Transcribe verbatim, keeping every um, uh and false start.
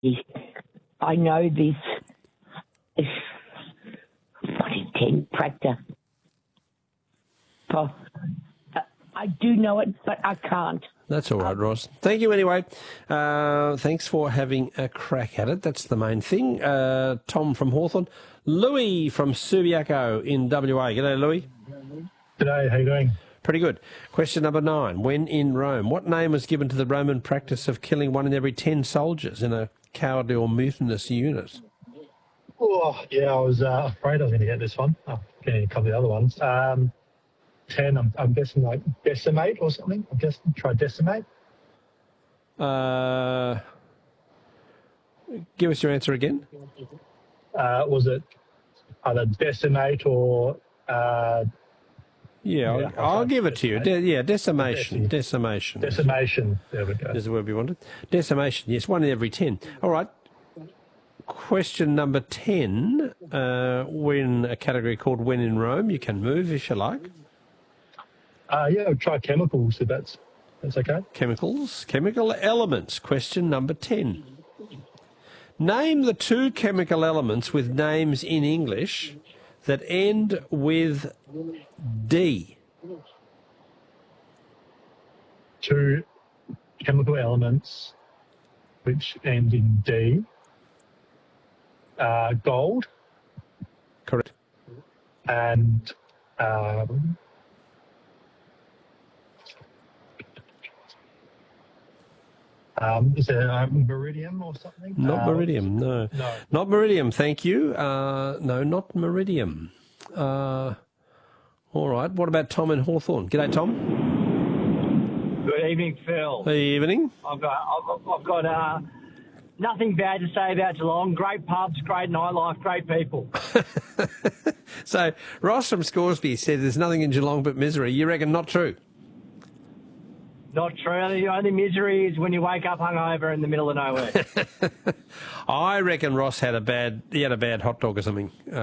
I know this is bloody ten tractor. Oh, I do know it, but I can't. That's all right, Ross. Thank you anyway. Uh, thanks for having a crack at it. That's the main thing. Uh, Tom from Hawthorn. Louis from Subiaco in W A. G'day, Louis. G'day, how you doing? Pretty good. Question number nine. When in Rome, what name was given to the Roman practice of killing one in every ten soldiers in a cowardly or mutinous unit? Oh, yeah, I was uh, afraid I was going to get this one. I'm getting a couple of the other ones. Um, ten, I'm, I'm guessing like decimate or something. I'm guessing try decimate. Uh, give us your answer again. Uh, was it either decimate or... Uh, Yeah, Yeah, I'll, I'll give it to you. De- yeah, decimation. Decim- Decimation. decimation. There we go. Is the word we wanted. Decimation, yes, one in every ten. All right. Question number ten. Uh, we're in a category called When in Rome. You can move if you like. Uh, yeah, I'll try chemicals if that's, that's okay. Chemicals. Chemical elements. Question number ten. Name the two chemical elements with names in English that end with D. Two chemical elements which end in D. Uh, gold Correct. and um, um, is there uh, Meridium or something? Not Uh, Meridium, no. No. Not Meridium, thank you. Uh, no, not Meridium. Uh, all right. What about Tom in Hawthorn? G'day, Tom. Good evening, Phil. Good evening. I've got I've, I've got uh, nothing bad to say about Geelong. Great pubs, great nightlife, great people. So Ross from Scoresby said there's nothing in Geelong but misery. You reckon not true? Not true. The only misery is when you wake up hungover in the middle of nowhere. I reckon Ross had a bad he had a bad hot dog or something.